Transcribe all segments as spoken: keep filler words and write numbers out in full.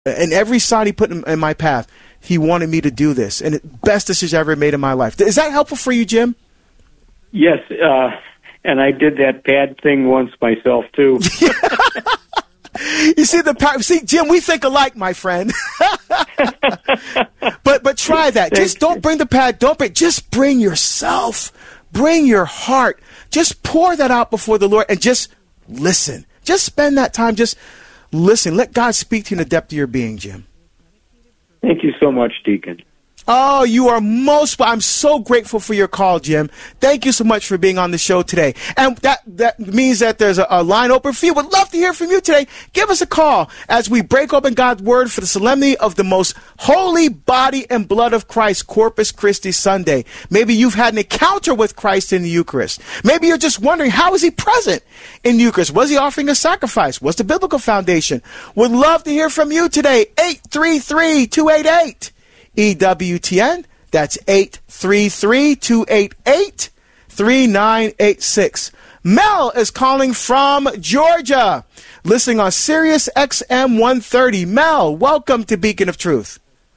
And every sign he put in, in my path, he wanted me to do this. And the best decision I ever made in my life. Is that helpful for you, Jim? Yes, uh, and I did that pad thing once myself, too. You see, the power, see, Jim, we think alike, my friend. but but try that. Just don't bring the pad. Don't bring, just bring yourself. Bring your heart. Just pour that out before the Lord and just listen. Just spend that time. Just listen. Let God speak to you in the depth of your being, Jim. Thank you so much, Deacon. Oh, you are most, I'm so grateful for your call, Jim. Thank you so much for being on the show today. And that, that means that there's a, a line open for you. Would love to hear from you today. Give us a call as we break open God's Word for the solemnity of the most holy body and blood of Christ, Corpus Christi Sunday. Maybe you've had an encounter with Christ in the Eucharist. Maybe you're just wondering, how is he present in the Eucharist? Was he offering a sacrifice? What's the biblical foundation? Would love to hear from you today. eight three three, two eight eight E W T N. That's eight three three, two eight eight, three nine eight six. Mel is calling from Georgia, listening on Sirius X M one thirty. Mel, welcome to Beacon of Truth.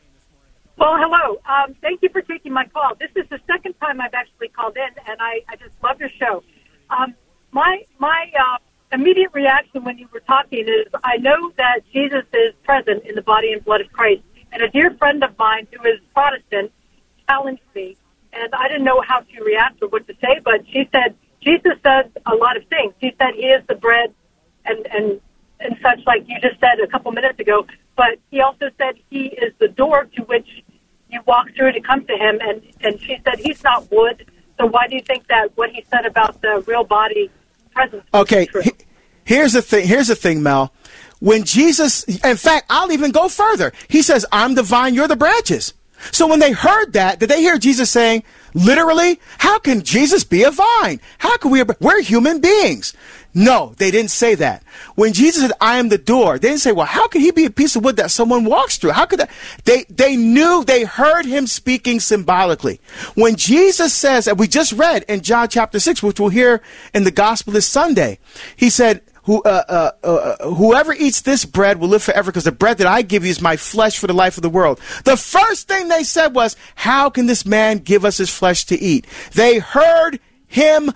Well, hello. Um, thank you for taking my call. This is the second time I've actually called in, and I, I just love your show. Um, my my uh, immediate reaction when you were talking is I know that Jesus is present in the body and blood of Christ. And a dear friend of mine who is Protestant challenged me, and I didn't know how to react or what to say, but she said, Jesus says a lot of things. He said he is the bread and, and, and such, like you just said a couple minutes ago, but he also said he is the door to which you walk through to come to him, and, and she said he's not wood, so why do you think that what he said about the real body presence is okay, true? He, here's the thing, here's the thing, Mel. When Jesus, in fact, I'll even go further. He says, I'm the vine, you're the branches. So when they heard that, did they hear Jesus saying, literally, how can Jesus be a vine? How can we, we're human beings. No, they didn't say that. When Jesus said, I am the door, they didn't say, well, how can he be a piece of wood that someone walks through? How could that? They, they knew, they heard him speaking symbolically. When Jesus says, and we just read in John chapter six, which we'll hear in the gospel this Sunday, he said, Who, uh, uh, uh, whoever eats this bread will live forever, because the bread that I give you is my flesh for the life of the world. The first thing they said was, how can this man give us his flesh to eat? They heard him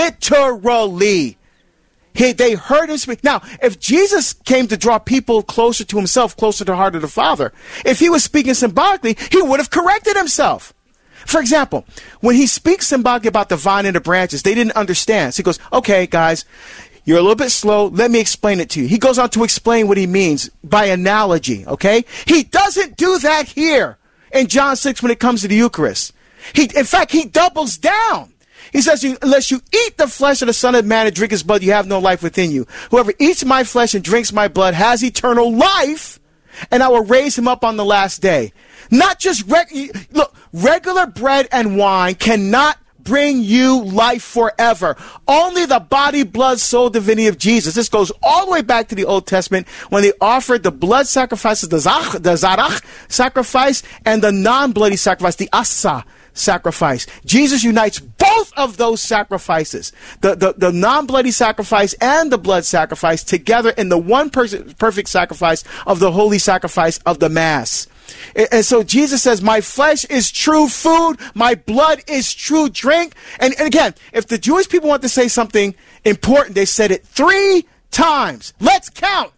literally. He, they heard him speak. Now, if Jesus came to draw people closer to himself, closer to the heart of the Father, if he was speaking symbolically, he would have corrected himself. For example, when he speaks symbolically about the vine and the branches, they didn't understand. So he goes, okay, guys, you're a little bit slow. Let me explain it to you. He goes on to explain what he means by analogy, okay? He doesn't do that here in John six when it comes to the Eucharist. He, in fact, he doubles down. He says, unless you eat the flesh of the Son of Man and drink his blood, you have no life within you. Whoever eats my flesh and drinks my blood has eternal life, and I will raise him up on the last day. Not just, reg- look, regular bread and wine cannot bring you life forever. Only the body, blood, soul, divinity of Jesus. This goes all the way back to the Old Testament when they offered the blood sacrifices, the, zach, the zarach sacrifice, and the non-bloody sacrifice, the asa sacrifice. Jesus unites both of those sacrifices, the, the, the non-bloody sacrifice and the blood sacrifice, together in the one per- perfect sacrifice of the holy sacrifice of the Mass. And so Jesus says, my flesh is true food, my blood is true drink. And, and again, if the Jewish people want to say something important, they said it three times. Let's count.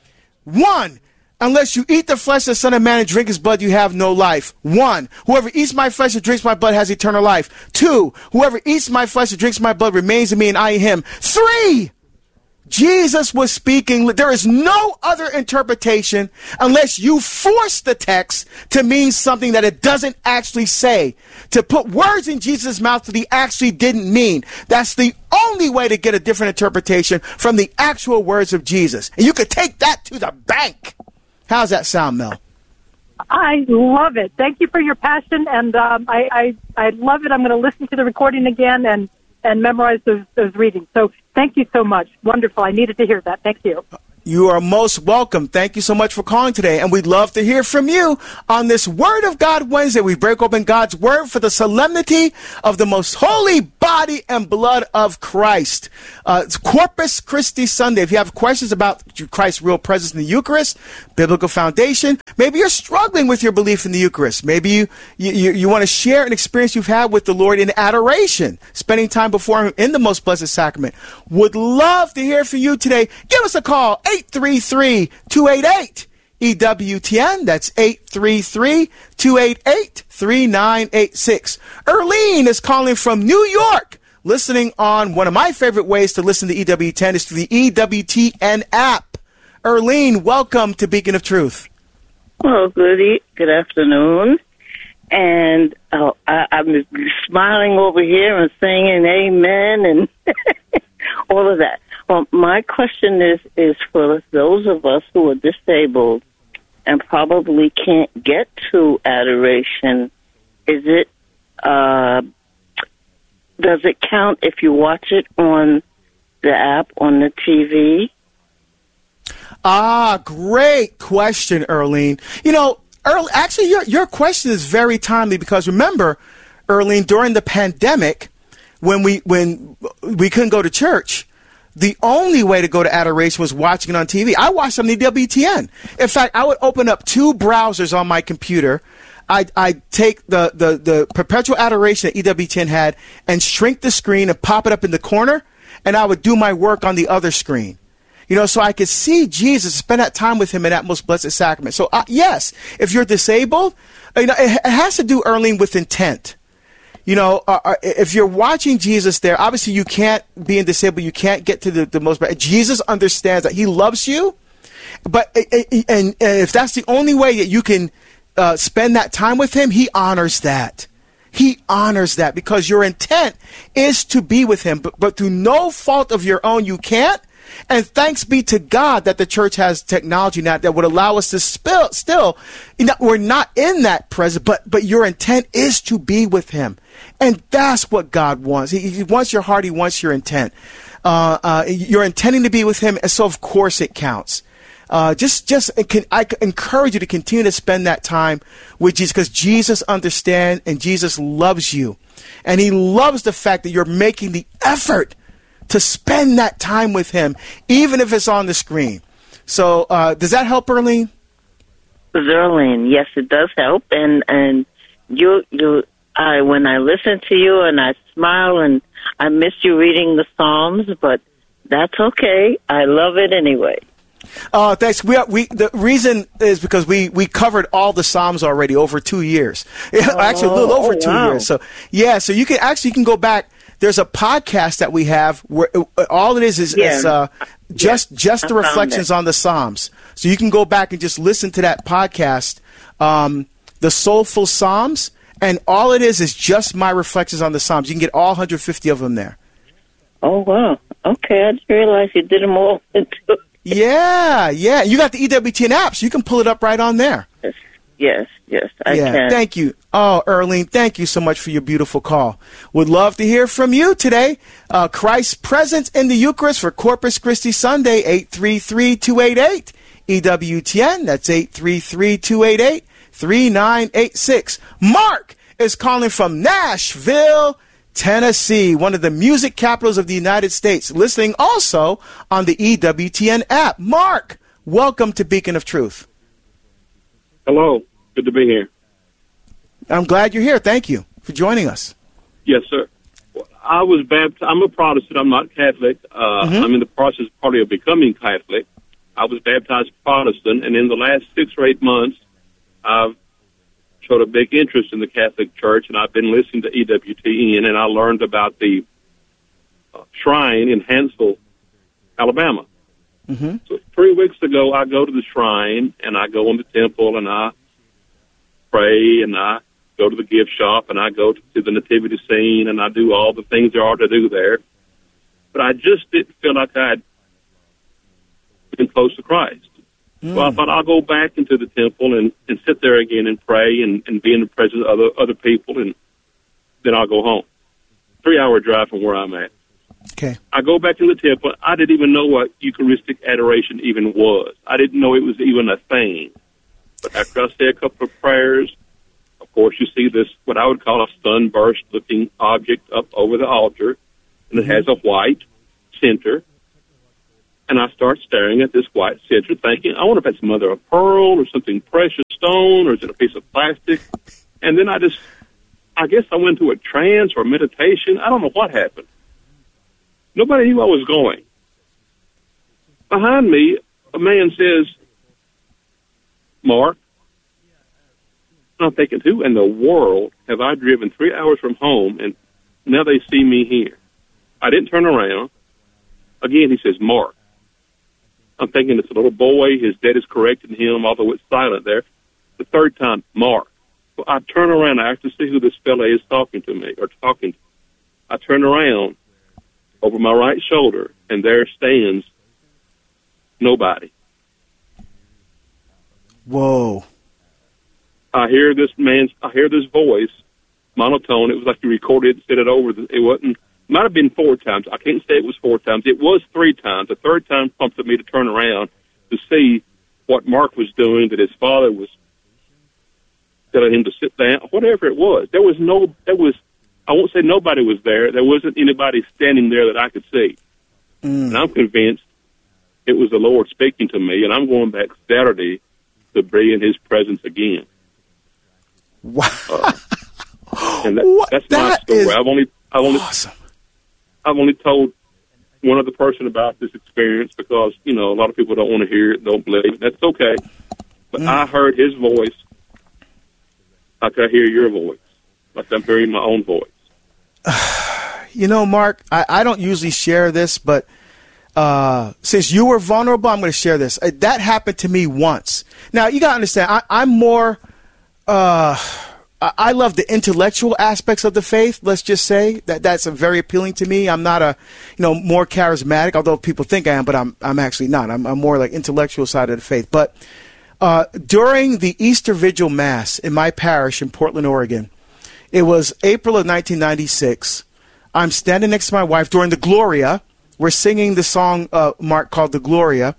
One, unless you eat the flesh of the Son of Man and drink his blood, you have no life. One, whoever eats my flesh and drinks my blood has eternal life. Two, whoever eats my flesh and drinks my blood remains in me and I in him. Three, Jesus was speaking. There is no other interpretation unless you force the text to mean something that it doesn't actually say. To put words in Jesus' mouth that he actually didn't mean. That's the only way to get a different interpretation from the actual words of Jesus. And you could take that to the bank. How's that sound, Mel? I love it. Thank you for your passion, and um, I, I, I love it. I'm going to listen to the recording again and, and memorize those, those readings. So thank you so much. Wonderful. I needed to hear that. Thank you. You are most welcome. Thank you so much for calling today, and we'd love to hear from you on this Word of God Wednesday. We break open God's Word for the solemnity of the most holy body and blood of Christ. Uh, it's Corpus Christi Sunday. If you have questions about Christ's real presence in the Eucharist, biblical foundation, maybe you're struggling with your belief in the Eucharist. Maybe you, you, you want to share an experience you've had with the Lord in adoration, spending time before Him in the most blessed sacrament. Would love to hear from you today. Give us a call, eight three three, two eight eight, E W T N. That's eight three three, two eight eight, three nine eight six. Erlene is calling from New York, listening on one of my favorite ways to listen to E W T N is through the E W T N app. Erlene, welcome to Beacon of Truth. Well, good, e- good afternoon. And oh, I, I'm smiling over here and singing amen and all of that. Well, my question is, is for those of us who are disabled and probably can't get to adoration, is it, uh, does it count if you watch it on the app, on the T V? Ah, great question, Erlene. You know, Earl, actually, your your question is very timely because remember, Erlene, during the pandemic, when we when we couldn't go to church, the only way to go to adoration was watching it on T V. I watched on the E W T N. In fact, I would open up two browsers on my computer. I'd, I'd take the, the, the perpetual adoration that E W T N had and shrink the screen and pop it up in the corner, and I would do my work on the other screen. You know, so I could see Jesus, spend that time with Him in that most blessed sacrament. So, uh, yes, if you're disabled, you know, it, it has to do, Erlene, with intent. You know, uh, if you're watching Jesus there, obviously you can't, being disabled, you can't get to the, the most, Jesus understands that He loves you, but, and, and if that's the only way that you can uh, spend that time with Him, He honors that. He honors that because your intent is to be with Him, but, but through no fault of your own, you can't. And thanks be to God that the church has technology now that would allow us to spill, still, you know, we're not in that presence, but, but your intent is to be with Him. And that's what God wants. He, he wants your heart. He wants your intent. Uh, uh, you're intending to be with Him, and so of course it counts. Uh, just, just, can, I encourage you to continue to spend that time with Jesus because Jesus understands and Jesus loves you. And He loves the fact that you're making the effort to spend that time with Him, even if it's on the screen. So uh, does that help, Erlene? Erlene, yes, it does help. And and you you I when I listen to you and I smile and I miss you reading the Psalms, but that's okay. I love it anyway. Oh, uh, thanks. We, are, we the reason is because we, we covered all the Psalms already over two years. Oh, actually, a little over oh, two wow. years. So yeah, so you can actually you can go back. There's a podcast that we have where all it is is, yeah. is uh, just yeah. just the reflections on the Psalms. So you can go back and just listen to that podcast, um, the Soulful Psalms, and all it is is just my reflections on the Psalms. You can get all one hundred fifty of them there. Oh, wow. Okay, I didn't realize you did them all. yeah, yeah. You got the E W T N app, so you can pull it up right on there. Yes, yes, yes I yeah, can. Thank you. Oh, Erlene, thank you so much for your beautiful call. Would love to hear from you today. Uh, Christ's presence in the Eucharist for Corpus Christi Sunday, eight three three, two eight eight, E W T N. That's eight three three, two eight eight, three nine eight six. Mark is calling from Nashville, Tennessee, one of the music capitals of the United States, listening also on the E W T N app. Mark, welcome to Beacon of Truth. Hello. Good to be here. I'm glad you're here. Thank you for joining us. Yes, sir. I was baptized. I'm a Protestant. I'm not Catholic. Uh, mm-hmm. I'm in the process probably of becoming Catholic. I was baptized Protestant, and in the last six or eight months, I've showed a big interest in the Catholic Church, and I've been listening to E W T N, and I learned about the uh, shrine in Huntsville, Alabama. Mm-hmm. So three weeks ago, I go to the shrine, and I go in the temple, and I pray, and I go to the gift shop, and I go to the nativity scene, and I do all the things there are to do there. But I just didn't feel like I'd been close to Christ. Mm. So I thought I'll go back into the temple and, and sit there again and pray and, and be in the presence of other, other people, and then I'll go home. Three-hour drive from where I'm at. Okay. I go back to the temple. I didn't even know what Eucharistic adoration even was. I didn't know it was even a thing. But after I say a couple of prayers, Of course, you see this, what I would call a sunburst-looking object up over the altar, and it has a white center. And I start staring at this white center, thinking, I wonder if it's mother of pearl or something precious stone, or is it a piece of plastic? And then I just, I guess I went into a trance or meditation. I don't know what happened. Nobody knew I was going. Behind me, a man says, Mark. And I'm thinking, who in the world have I driven three hours from home, and now they see me here? I didn't turn around. Again, he says, Mark. I'm thinking it's a little boy. His dad is correcting him, although it's silent there. The third time, Mark. So I turn around. I actually see who this fella is talking to me, or talking to. I turn around over my right shoulder, and there stands nobody. Whoa. I hear this man's, I hear this voice, monotone. It was like he recorded it, said it over. It wasn't, might have been four times. I can't say it was four times. It was three times. The third time prompted me to turn around to see what Mark was doing, that his father was telling him to sit down, whatever it was. There was no, there was, I won't say nobody was there. There wasn't anybody standing there that I could see. Mm. And I'm convinced it was the Lord speaking to me, and I'm going back Saturday to be in his presence again. Wow. Uh, and that, that's that my story. I've only, I've only, awesome. I've only told one other person about this experience because, you know, a lot of people don't want to hear it, don't believe it. That's okay. But mm. I heard his voice like I hear your voice, like I'm hearing my own voice. You know, Mark, I, I don't usually share this, but uh, since you were vulnerable, I'm going to share this. Uh, that happened to me once. Now, you got to understand, I, I'm more, uh, I, I love the intellectual aspects of the faith, let's just say. that That's a very appealing to me. I'm not a, you know, more charismatic, although people think I am, but I'm, I'm actually not. I'm, I'm more like intellectual side of the faith. But uh, during the Easter Vigil Mass in my parish in Portland, Oregon, it was April of nineteen ninety-six. I'm standing next to my wife during the Gloria. We're singing the song, uh, Mark, called the Gloria.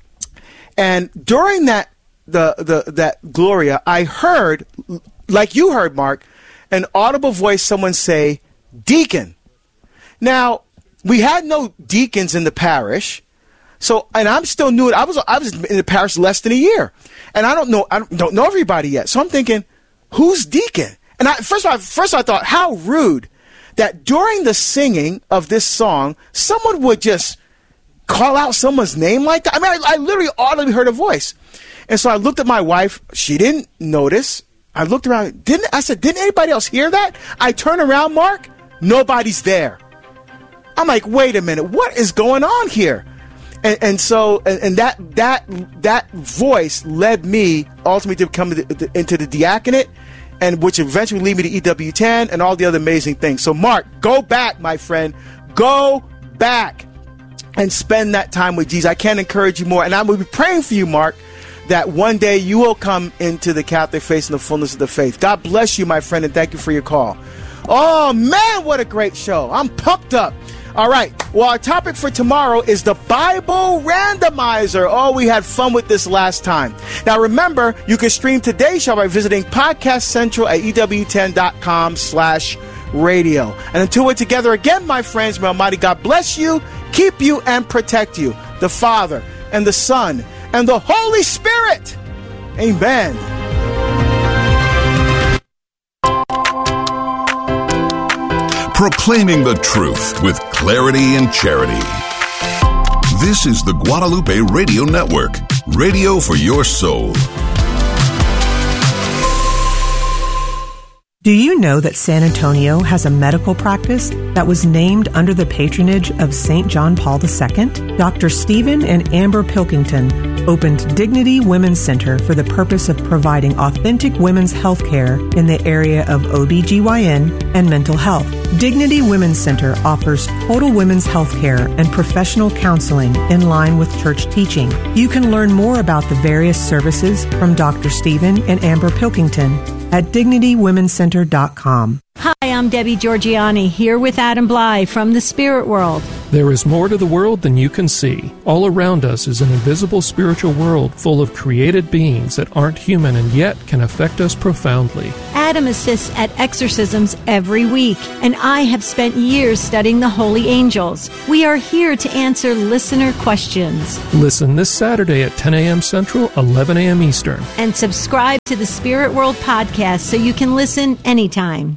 And during that the the that Gloria, I heard, like you heard, Mark, an audible voice, someone say, "Deacon." Now, we had no deacons in the parish, so and I'm still new. I was I was in the parish less than a year, and I don't know I don't, don't know everybody yet. So I'm thinking, who's deacon? And I, first of all, first I thought, how rude that during the singing of this song, someone would just call out someone's name like that. I mean, I, I literally audibly heard a voice. And so I looked at my wife. She didn't notice. I looked around. Didn't I said, didn't anybody else hear that? I turn around, Mark. Nobody's there. I'm like, wait a minute. What is going on here? And, and so, and, and that that that voice led me ultimately to come into the diaconate, and which eventually lead me to E W ten and all the other amazing things. So, Mark, go back, my friend. Go back and spend that time with Jesus. I can't encourage you more. And I'm going to be praying for you, Mark, that one day you will come into the Catholic faith and the fullness of the faith. God bless you, my friend, and thank you for your call. Oh, man, what a great show. I'm pumped up. All right. Well, our topic for tomorrow is the Bible Randomizer. Oh, we had fun with this last time. Now, remember, you can stream today's show by visiting Podcast Central at E W ten dot com slash radio. And until we're together again, my friends, may Almighty God bless you, keep you, and protect you. The Father and the Son and the Holy Spirit. Amen. Proclaiming the truth with clarity and charity. This is the Guadalupe Radio Network, radio for your soul. Do you know that San Antonio has a medical practice that was named under the patronage of Saint John Paul the Second? Doctor Stephen and Amber Pilkington opened Dignity Women's Center for the purpose of providing authentic women's health care in the area of O B G Y N and mental health. Dignity Women's Center offers total women's health care and professional counseling in line with church teaching. You can learn more about the various services from Doctor Stephen and Amber Pilkington at dignity women's center dot com. Hi, I'm Debbie Georgiani, here with Adam Bly from the Spirit World. There is more to the world than you can see. All around us is an invisible spiritual world full of created beings that aren't human and yet can affect us profoundly. Adam assists at exorcisms every week, and I have spent years studying the holy angels. We are here to answer listener questions. Listen this Saturday at ten a.m. Central, eleven a.m. Eastern. And subscribe to the Spirit World Podcast so you can listen anytime.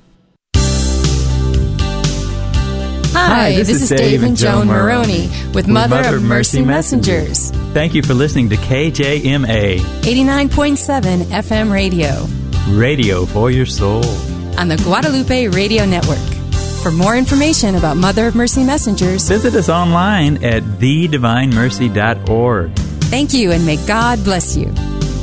Hi, this, this is Dave, Dave and Joan Maroney with Mother, Mother of Mercy, Mercy Messengers. Thank you for listening to K J M A eighty-nine point seven F M radio. Radio for your soul. On the Guadalupe Radio Network. For more information about Mother of Mercy Messengers, visit us online at the divine mercy dot org. Thank you, and may God bless you.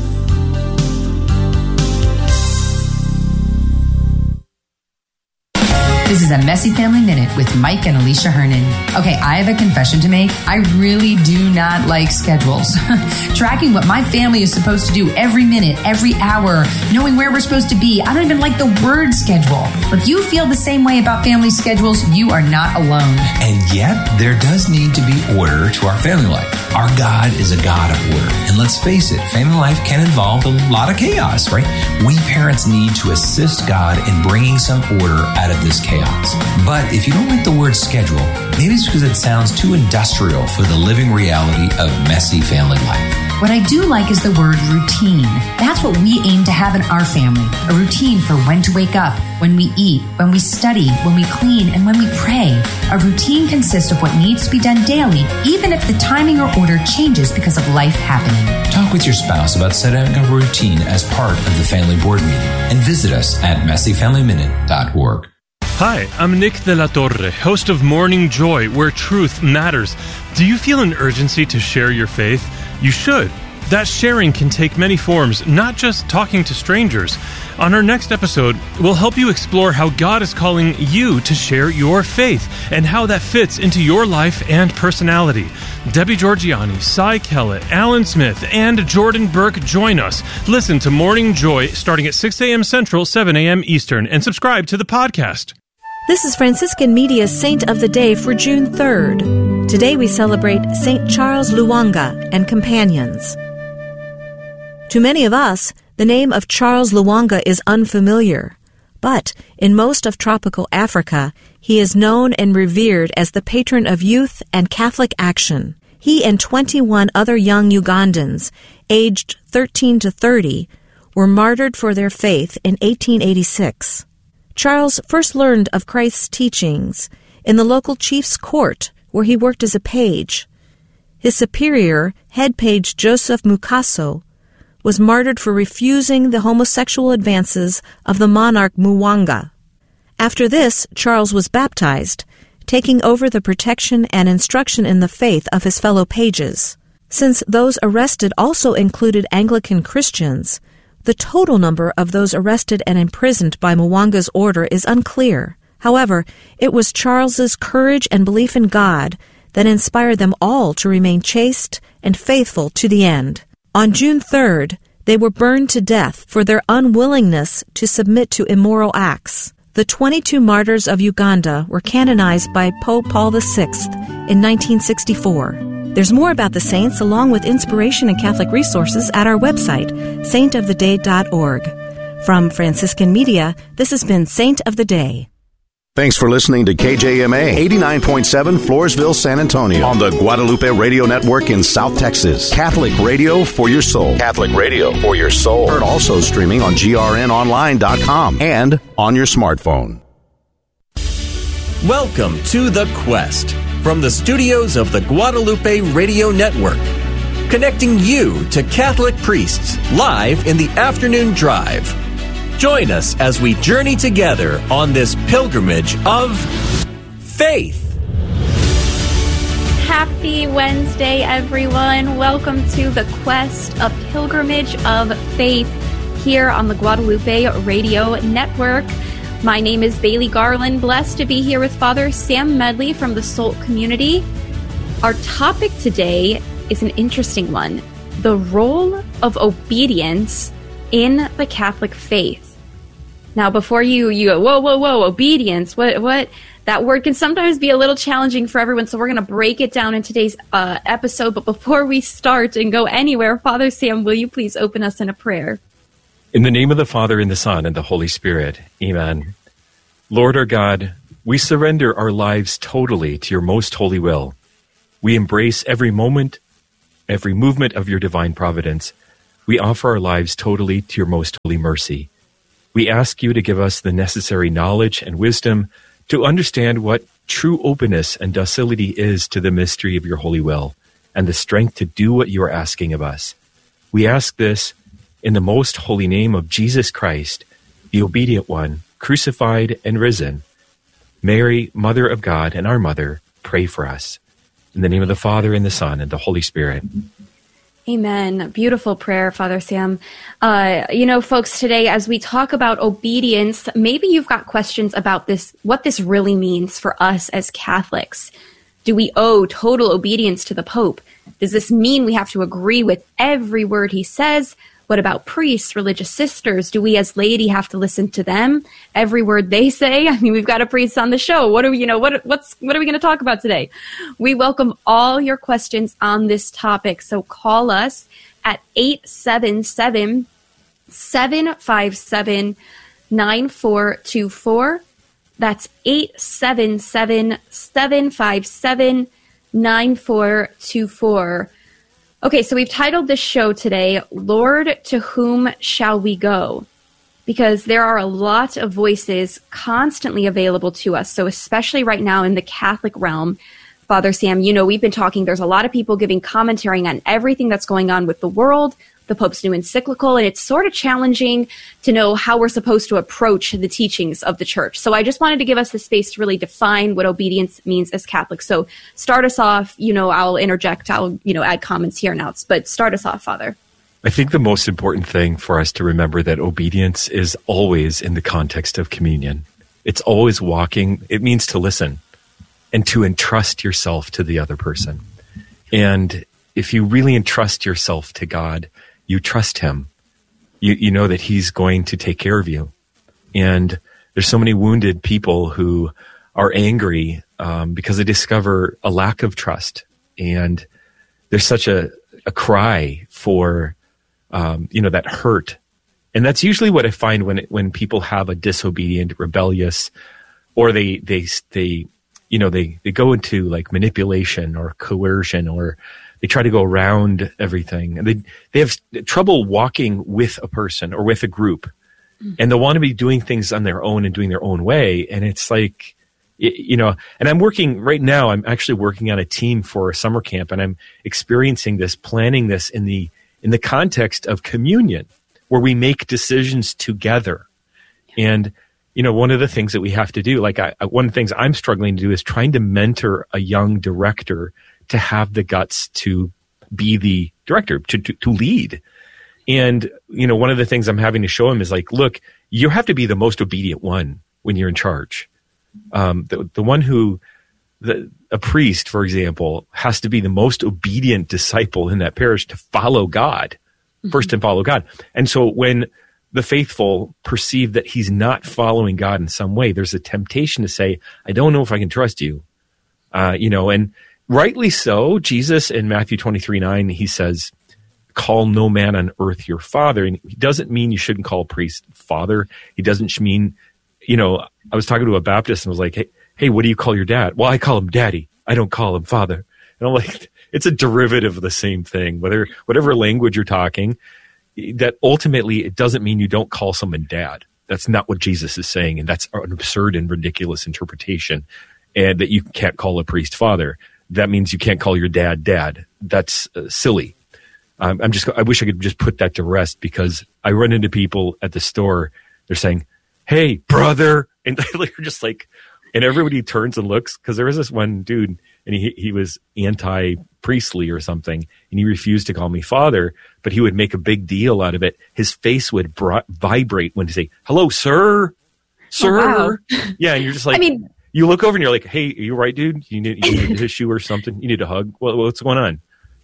This is a Messy Family Minute with Mike and Alicia Hernan. Okay, I have a confession to make. I really do not like schedules. Tracking what my family is supposed to do every minute, every hour, knowing where we're supposed to be. I don't even like the word schedule. If you feel the same way about family schedules, you are not alone. And yet, there does need to be order to our family life. Our God is a God of order. And let's face it, family life can involve a lot of chaos, right? We parents need to assist God in bringing some order out of this chaos. But if you don't like the word schedule, maybe it's because it sounds too industrial for the living reality of messy family life. What I do like is the word routine. That's what we aim to have in our family. A routine for when to wake up, when we eat, when we study, when we clean, and when we pray. A routine consists of what needs to be done daily, even if the timing or order changes because of life happening. Talk with your spouse about setting a routine as part of the family board meeting and visit us at messy family minute dot org. Hi, I'm Nick de la Torre, host of Morning Joy, where truth matters. Do you feel an urgency to share your faith? You should. That sharing can take many forms, not just talking to strangers. On our next episode, we'll help you explore how God is calling you to share your faith and how that fits into your life and personality. Debbie Georgiani, Cy Kellett, Alan Smith, and Jordan Burke join us. Listen to Morning Joy starting at six a.m. Central, seven a.m. Eastern, and subscribe to the podcast. This is Franciscan Media's Saint of the Day for June third. Today we celebrate Saint Charles Lwanga and companions. To many of us, the name of Charles Lwanga is unfamiliar, but in most of tropical Africa, he is known and revered as the patron of youth and Catholic action. He and twenty-one other young Ugandans, aged thirteen to thirty, were martyred for their faith in eighteen eighty-six. Charles first learned of Christ's teachings in the local chief's court, where he worked as a page. His superior, head page Joseph Mukaso, was martyred for refusing the homosexual advances of the monarch Mwanga. After this, Charles was baptized, taking over the protection and instruction in the faith of his fellow pages. Since those arrested also included Anglican Christians, the total number of those arrested and imprisoned by Mwanga's order is unclear. However, it was Charles's courage and belief in God that inspired them all to remain chaste and faithful to the end. On June third, they were burned to death for their unwillingness to submit to immoral acts. The twenty-two martyrs of Uganda were canonized by Pope Paul the Sixth in nineteen sixty-four. There's more about the saints along with inspiration and Catholic resources at our website, saint of the day dot org. From Franciscan Media, this has been Saint of the Day. Thanks for listening to K J M A eighty-nine point seven Floresville, San Antonio on the Guadalupe Radio Network in South Texas. Catholic radio for your soul. Catholic radio for your soul. Heard also streaming on G R N online dot com and on your smartphone. Welcome to The Quest from the studios of the Guadalupe Radio Network, connecting you to Catholic priests live in the afternoon drive. Join us as we journey together on this pilgrimage of faith. Happy Wednesday, everyone. Welcome to The Quest, a pilgrimage of faith here on the Guadalupe Radio Network. My name is Bailey Garland, blessed to be here with Father Sam Medley from the Salt Community. Our topic today is an interesting one, the role of obedience in the Catholic faith. Now, before you, you go, whoa, whoa, whoa, obedience, what, what? that word can sometimes be a little challenging for everyone, so we're going to break it down in today's uh, episode. But before we start and go anywhere, Father Sam, will you please open us in a prayer? In the name of the Father, and the Son, and the Holy Spirit, amen. Lord our God, we surrender our lives totally to your most holy will. We embrace every moment, every movement of your divine providence. We offer our lives totally to your most holy mercy. We ask you to give us the necessary knowledge and wisdom to understand what true openness and docility is to the mystery of your holy will, and the strength to do what you are asking of us. We ask this in the most holy name of Jesus Christ, the obedient one, crucified and risen. Mary, Mother of God and our Mother, pray for us. In the name of the Father, and the Son, and the Holy Spirit. Amen. Beautiful prayer, Father Sam. Uh, you know, folks, today, as we talk about obedience, maybe you've got questions about this, what this really means for us as Catholics. Do we owe total obedience to the Pope? Does this mean we have to agree with every word he says? What about priests, religious sisters? Do we as laity have to listen to them, every word they say? I mean, we've got a priest on the show. What are we, you know, what, what's, what are we going to talk about today? We welcome all your questions on this topic. So call us at eight seven seven, seven five seven, nine four two four. That's eight seven seven, seven five seven, nine four two four. Okay, so we've titled this show today, Lord, to whom shall we go? Because there are a lot of voices constantly available to us. So especially right now in the Catholic realm, Father Sam, you know, we've been talking, there's a lot of people giving commentary on everything that's going on with the world, the Pope's new encyclical, and it's sort of challenging to know how we're supposed to approach the teachings of the Church. So I just wanted to give us the space to really define what obedience means as Catholics. So start us off, you know, I'll interject, I'll, you know, add comments here and out, but start us off, Father. I think the most important thing for us to remember that obedience is always in the context of communion. It's always walking, it means to listen and to entrust yourself to the other person. And if you really entrust yourself to God, you trust him. You you know that he's going to take care of you. And there's so many wounded people who are angry um, because they discover a lack of trust. And there's such a, a cry for, um, you know, that hurt. And that's usually what I find when it, when people have a disobedient, rebellious, or they, they, they, you know, they, they go into like manipulation or coercion, or they try to go around everything, and they they have trouble walking with a person or with a group, mm-hmm. and they want to be doing things on their own and doing their own way. And it's like, you know, and I'm working right now, I'm actually working on a team for a summer camp, and I'm experiencing this, planning this in the, in the context of communion, where we make decisions together. And, you know, one of the things that we have to do, like I, one of the things I'm struggling to do is trying to mentor a young director to have the guts to be the director, to, to, to lead. And, you know, one of the things I'm having to show him is like, look, you have to be the most obedient one when you're in charge. Um, the, the one who, the, a priest, for example, has to be the most obedient disciple in that parish to follow God, mm-hmm. first and follow God. And so when the faithful perceive that he's not following God in some way, there's a temptation to say, I don't know if I can trust you. Uh, you know, and rightly so, Jesus in Matthew twenty-three nine, he says, call no man on earth your father. And he doesn't mean you shouldn't call a priest father. He doesn't mean, you know, I was talking to a Baptist and was like, hey, hey, what do you call your dad? Well, I call him daddy. I don't call him father. And I'm like, it's a derivative of the same thing. Whether, whatever language you're talking, that ultimately it doesn't mean you don't call someone dad. That's not what Jesus is saying. And that's an absurd and ridiculous interpretation. And that you can't call a priest father. That means you can't call your dad dad. That's uh, silly. Um, I'm just, I wish I could just put that to rest, because I run into people at the store. They're saying, hey, brother. And they're just like, and everybody turns and looks, because there was this one dude, and he, he was anti-priestly or something, and he refused to call me father, but he would make a big deal out of it. His face would bri- vibrate when he say, hello, sir, sir. Oh, wow. Yeah, and you're just like, I mean, you look over and you're like, hey, are you right, dude? You need, you need a tissue or something? You need a hug? Well, what's going on?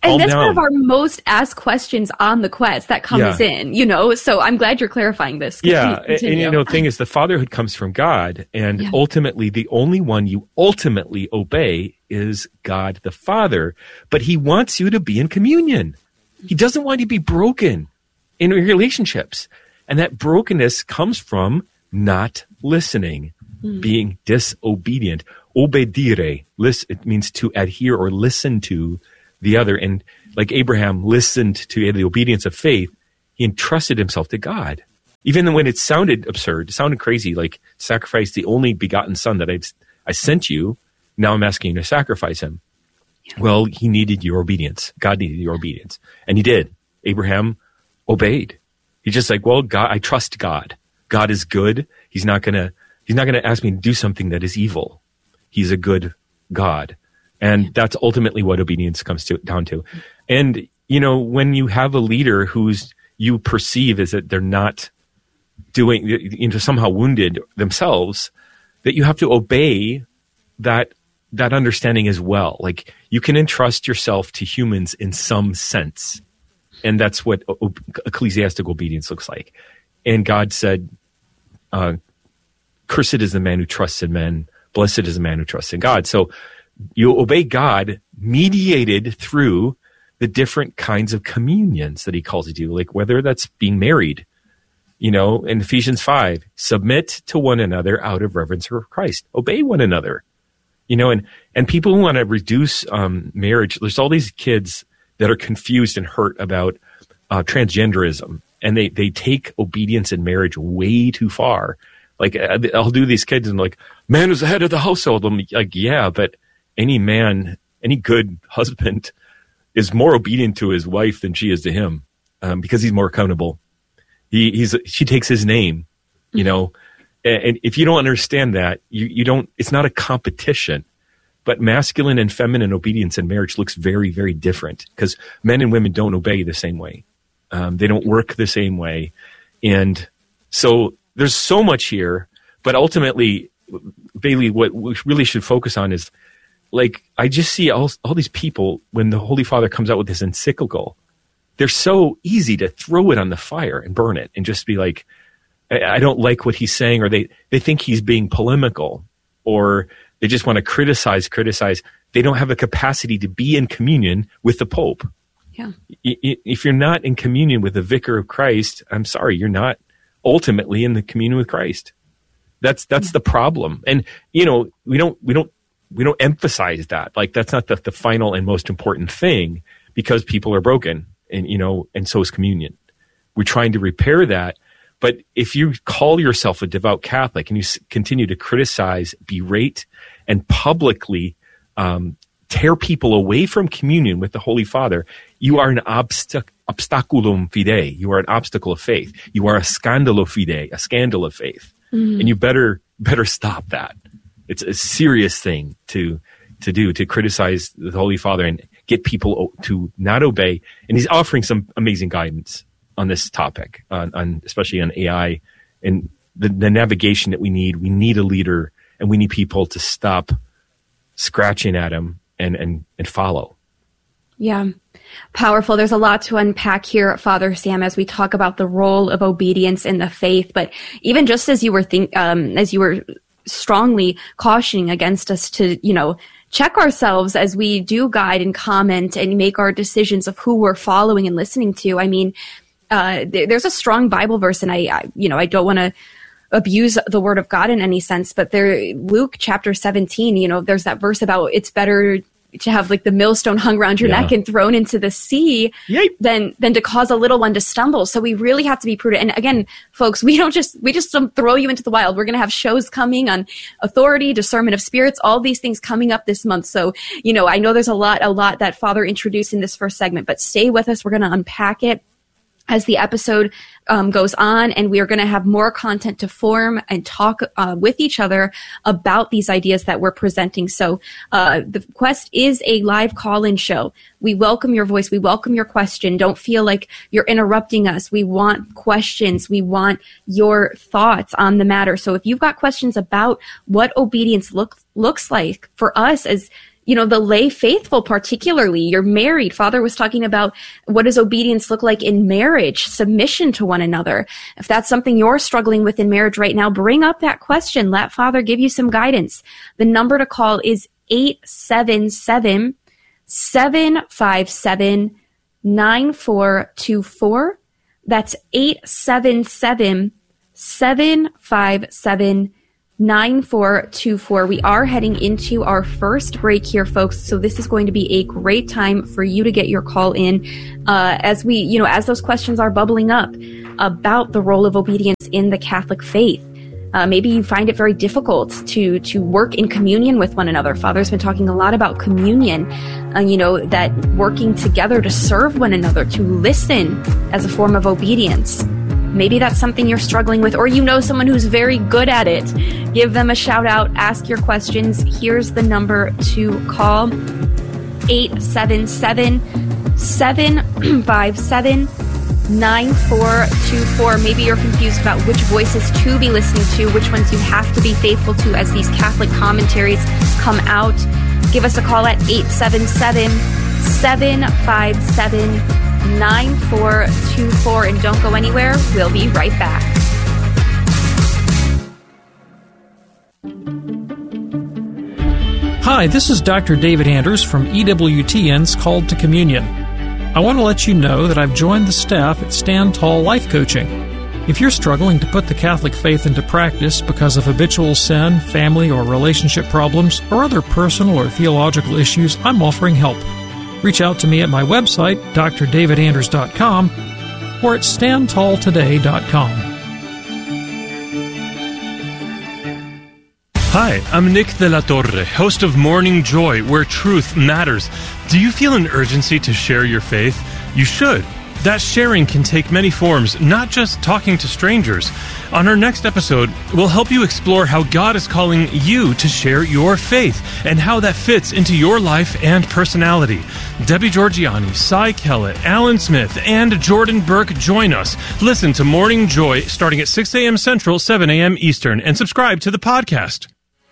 And that's down. one of our most asked questions on the quest that comes Yeah. in, you know, so I'm glad you're clarifying this. Yeah, and, Continue. and you know, the thing is, the fatherhood comes from God, and Yeah. ultimately, the only one you ultimately obey is God the Father. But He wants you to be in communion. He doesn't want you to be broken in relationships, and that brokenness comes from not listening, Mm. being disobedient. Obedire, listen, it means to adhere or listen to the other, and like Abraham listened to the obedience of faith, he entrusted himself to God. Even when it sounded absurd, it sounded crazy, like sacrifice the only begotten son that I've, I sent you, now I'm asking you to sacrifice him. Yeah. Well, he needed your obedience. God needed your obedience. And he did. Abraham obeyed. He's just like, well, God, I trust God. God is good. He's not gonna, he's not gonna ask me to do something that is evil. He's a good God. And that's ultimately what obedience comes to, down to. And, you know, when you have a leader who's you perceive is that they're not doing, you know, somehow wounded themselves, that you have to obey that, that understanding as well. Like, you can entrust yourself to humans in some sense. And that's what o- ecclesiastic obedience looks like. And God said, uh, cursed is the man who trusts in men, blessed is the man who trusts in God. So you obey God mediated through the different kinds of communions that he calls you to, like whether that's being married, you know, in Ephesians five, submit to one another out of reverence for Christ. Obey one another, you know, and, and people who want to reduce um, marriage, there's all these kids that are confused and hurt about uh, transgenderism, and they, they take obedience in marriage way too far. Like, I'll do these kids and like, man is the head of the household. I'm like, yeah, but any man, any good husband is more obedient to his wife than she is to him, um, because he's more accountable. He, he's, she takes his name, you know, and, and if you don't understand that, you, you don't, it's not a competition, but masculine and feminine obedience in marriage looks very, very different because men and women don't obey the same way. Um, they don't work the same way. And so there's so much here, but ultimately, Bailey, what we really should focus on is, like, I just see all, all these people when the Holy Father comes out with this encyclical, they're so easy to throw it on the fire and burn it and just be like, I, I don't like what he's saying, or they, they think he's being polemical, or they just want to criticize, criticize. They don't have a capacity to be in communion with the Pope. Yeah. If you're not in communion with the Vicar of Christ, I'm sorry, you're not ultimately in the communion with Christ. That's that's the problem. And, you know, we don't we don't we don't emphasize that. Like, that's not the, the final and most important thing, because people are broken, and, you know, and so is communion. We're trying to repair that. But if you call yourself a devout Catholic and you s- continue to criticize, berate, and publicly um, tear people away from communion with the Holy Father, you are an obstac- obstaculum fidei. You are an obstacle of faith. You are a scandalo fidei, a scandal of faith. Mm. And you better better stop that. It's a serious thing to to do, to criticize the Holy Father and get people to not obey. And he's offering some amazing guidance on this topic, on, on especially on A I and the, the navigation that we need. We need a leader, and we need people to stop scratching at him and and and follow. Yeah. Powerful. There's a lot to unpack here, Father Sam, as we talk about the role of obedience in the faith. But even just as you were think, um, as you were strongly cautioning against us to, you know, check ourselves as we do guide and comment and make our decisions of who we're following and listening to. I mean, uh, there, there's a strong Bible verse, and I, I you know, I don't want to abuse the word of God in any sense, but there, Luke chapter seventeen, you know, there's that verse about it's better to have like the millstone hung around your yeah. neck and thrown into the sea than than to cause a little one to stumble. So we really have to be prudent. And again, folks, we don't just we just don't throw you into the wild. We're going to have shows coming on authority, discernment of spirits, all these things coming up this month. So, you know, I know there's a lot a lot that Father introduced in this first segment, but stay with us. We're going to unpack it as the episode um, goes on, and we are going to have more content to form and talk uh, with each other about these ideas that we're presenting. So uh, the Quest is a live call-in show. We welcome your voice. We welcome your question. Don't feel like you're interrupting us. We want questions. We want your thoughts on the matter. So if you've got questions about what obedience look, looks like for us as you know, the lay faithful particularly. You're married. Father was talking about what does obedience look like in marriage, submission to one another. If that's something you're struggling with in marriage right now, bring up that question. Let Father give you some guidance. The number to call is eight seven seven, seven five seven, nine four two four. That's eight seven seven, seven five seven, nine four two four. We are heading into our first break here, folks. So this is going to be a great time for you to get your call in uh, as we, you know, as those questions are bubbling up about the role of obedience in the Catholic faith. Uh, maybe you find it very difficult to to work in communion with one another. Father's been talking a lot about communion, uh, you know, that working together to serve one another, to listen as a form of obedience. Maybe that's something you're struggling with, or you know someone who's very good at it. Give them a shout out, ask your questions. Here's the number to call, eight seven seven, seven five seven, nine four two four. Maybe you're confused about which voices to be listening to, which ones you have to be faithful to as these Catholic commentaries come out. Give us a call at eight seven seven, seven five seven, nine four two four, and don't go anywhere. We'll be right back. Hi, this is Doctor David Anders from E W T N's Called to Communion. I want to let you know that I've joined the staff at Stand Tall Life Coaching. If you're struggling to put the Catholic faith into practice because of habitual sin, family or relationship problems, or other personal or theological issues, I'm offering help. Reach out to me at my website, d r david anders dot com, or at stand tall today dot com. Hi, I'm Nick de la Torre, host of Morning Joy, where truth matters. Do you feel an urgency to share your faith? You should. That sharing can take many forms, not just talking to strangers. On our next episode, we'll help you explore how God is calling you to share your faith and how that fits into your life and personality. Debbie Georgiani, Cy Kellett, Alan Smith, and Jordan Burke join us. Listen to Morning Joy starting at six a.m. Central, seven a.m. Eastern, and subscribe to the podcast.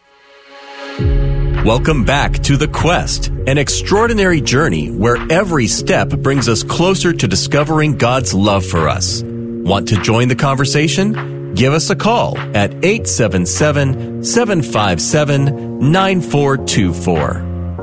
Welcome back to The Quest, an extraordinary journey where every step brings us closer to discovering God's love for us. Want to join the conversation? Give us a call at eight seven seven, seven five seven, nine four two four.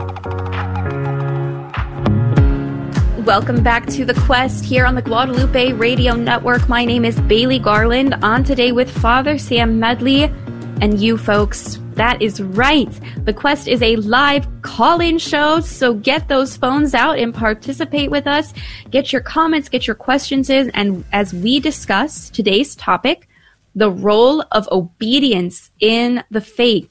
Welcome back to The Quest here on the Guadalupe Radio Network. My name is Bailey Garland, on today with Father Sam Medley and you folks. That is right. The Quest is a live call-in show, so get those phones out and participate with us. Get your comments, get your questions in, and as we discuss today's topic, the role of obedience in the faith.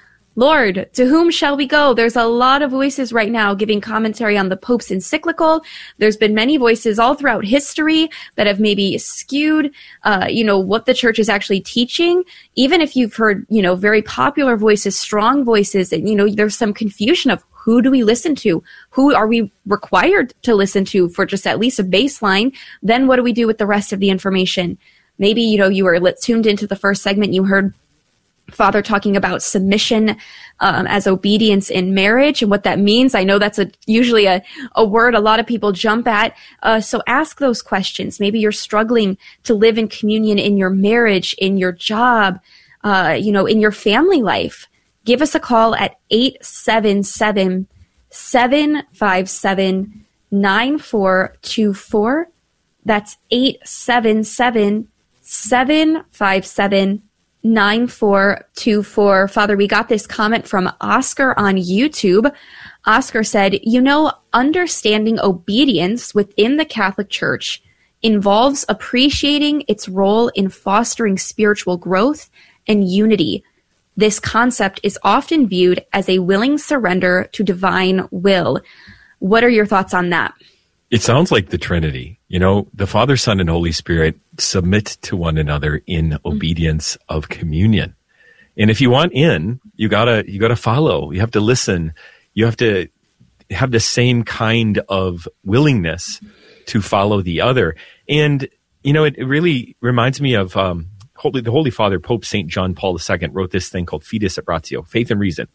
Lord, to whom shall we go? There's a lot of voices right now giving commentary on the Pope's encyclical. There's been many voices all throughout history that have maybe skewed, uh, you know, what the church is actually teaching. Even if you've heard, you know, very popular voices, strong voices, and, you know, there's some confusion of who do we listen to? Who are we required to listen to for just at least a baseline? Then what do we do with the rest of the information? Maybe, you know, you were tuned into the first segment, you heard Father talking about submission um, as obedience in marriage and what that means. I know that's a usually a, a word a lot of people jump at. Uh, so ask those questions. Maybe you're struggling to live in communion in your marriage, in your job, uh, you know, in your family life. Give us a call at eight seven seven, seven five seven, nine four two four. That's eight seven seven, seven five seven, nine four two four. Father, we got this comment from Oscar on YouTube. Oscar said, you know, understanding obedience within the Catholic Church involves appreciating its role in fostering spiritual growth and unity. This concept is often viewed as a willing surrender to divine will. What are your thoughts on that? It sounds like the Trinity. You know, the Father, Son, and Holy Spirit submit to one another in mm-hmm. obedience of communion. And if you want in, you gotta you gotta follow. You have to listen. You have to have the same kind of willingness to follow the other. And you know, it, it really reminds me of um, Holy, the Holy Father, Pope Saint John Paul the Second, wrote this thing called Fides et Ratio, Faith and Reason.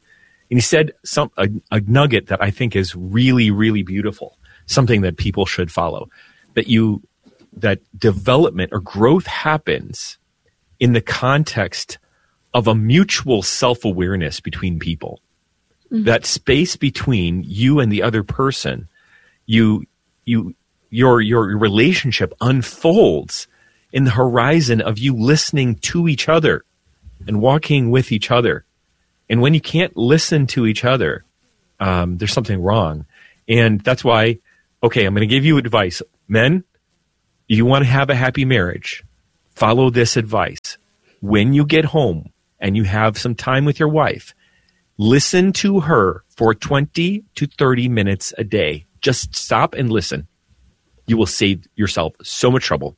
And he said some a, a nugget that I think is really, really beautiful, something that people should follow, that you that development or growth happens in the context of a mutual self-awareness between people. Mm-hmm. That space between you and the other person, you you your your relationship unfolds in the horizon of you listening to each other and walking with each other. And when you can't listen to each other, um, there's something wrong. And that's why, okay, I'm going to give you advice. Men, you want to have a happy marriage, follow this advice. When you get home and you have some time with your wife, listen to her for twenty to thirty minutes a day. Just stop and listen. You will save yourself so much trouble.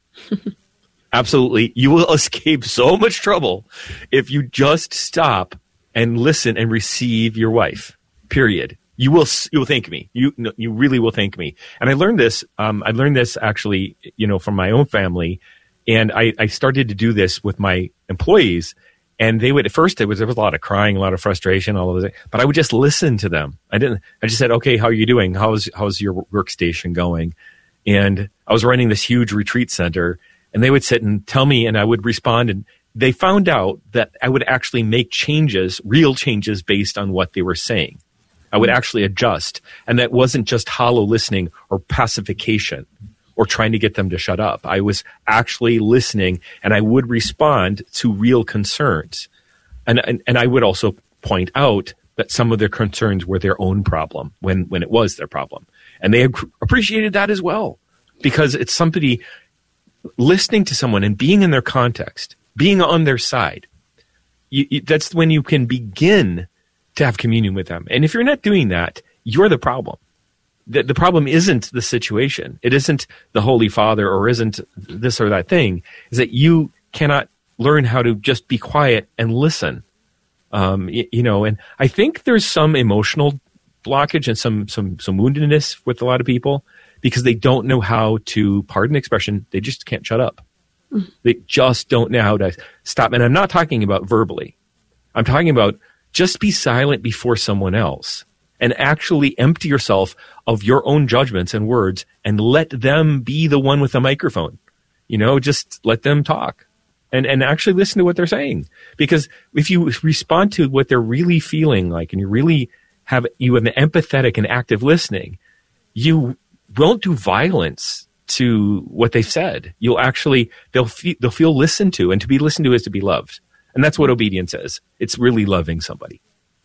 Absolutely. You will escape so much trouble if you just stop and listen and receive your wife, period. You will, you will thank me. You, you really will thank me. And I learned this, um, I learned this actually, you know, from my own family. And I, I started to do this with my employees. And they would, at first, it was, there was a lot of crying, a lot of frustration, all of that. But I would just listen to them. I didn't, I just said, okay, how are you doing? How's, how's your workstation going? And I was running this huge retreat center, and they would sit and tell me, and I would respond. And they found out that I would actually make changes, real changes based on what they were saying. I would actually adjust. And that wasn't just hollow listening or pacification or trying to get them to shut up. I was actually listening, and I would respond to real concerns. And, and, and I would also point out that some of their concerns were their own problem when, when it was their problem. And they appreciated that as well, because it's somebody listening to someone and being in their context, being on their side. You, you, that's when you can begin to have communion with them. And if you're not doing that, you're the problem. The, the problem isn't the situation. It isn't the Holy Father or isn't this or that thing. Is that you cannot learn how to just be quiet and listen. Um, you, you know, and I think there's some emotional blockage and some some some woundedness with a lot of people because they don't know how to, pardon the expression, they just can't shut up. Mm. They just don't know how to stop. And I'm not talking about verbally. I'm talking about just be silent before someone else and actually empty yourself of your own judgments and words and let them be the one with the microphone. You know, just let them talk and, and actually listen to what they're saying. Because if you respond to what they're really feeling like and you really have, you have an empathetic and active listening, you won't do violence to what they've said. You'll actually, they'll feel, they'll feel listened to, and to be listened to is to be loved. And that's what obedience is. It's really loving somebody.